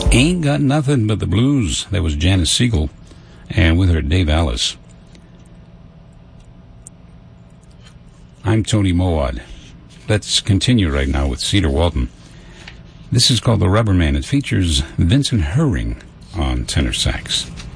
Ain't Got Nothing But the Blues. That was Janice Siegel, and with her Dave Alice. I'm Tony Mowat. Let's continue right now with Cedar Walton. This is called The Rubber Man. It features Vincent Herring on tenor sax.